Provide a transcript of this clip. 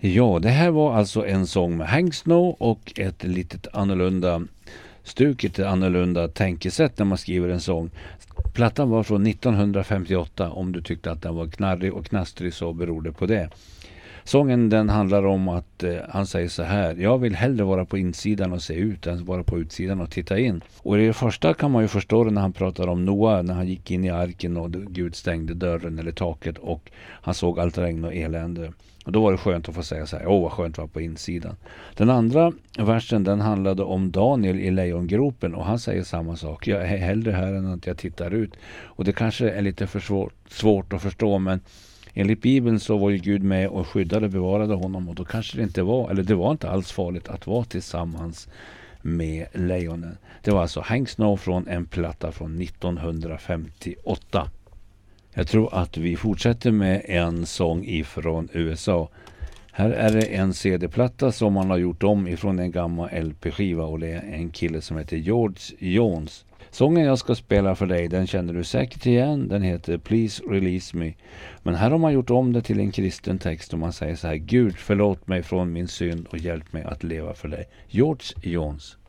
Ja, det här var alltså en sång med Hank Snow och ett litet annorlunda stuk, ett annorlunda tänkesätt när man skriver en sång. Plattan var från 1958. Om du tyckte att den var knarrig och knastrig så beror det på det. Sången den handlar om att han säger så här: jag vill hellre vara på insidan och se ut än vara på utsidan och titta in. Och i det första kan man ju förstå det när han pratar om Noa, när han gick in i arken och Gud stängde dörren eller taket och han såg allt regn och elände. Och då var det skönt att få säga så här: åh vad skönt att vara på insidan. Den andra versen den handlade om Daniel i lejongropen och han säger samma sak: jag är hellre här än att jag tittar ut. Och det kanske är lite för svårt att förstå, men enligt Bibeln så var ju Gud med och skyddade och bevarade honom, och då kanske det inte var, eller det var inte alls farligt att vara tillsammans med lejonen. Det var alltså Hank Snow från en platta från 1958. Jag tror att vi fortsätter med en sång ifrån USA. Här är det en CD-platta som man har gjort om ifrån en gammal LP-skiva, och det är en kille som heter George Jones. Sången jag ska spela för dig, den känner du säkert igen. Den heter Please Release Me. Men här har man gjort om det till en kristen text och man säger så här: Gud förlåt mig från min synd och hjälp mig att leva för dig. George Jones.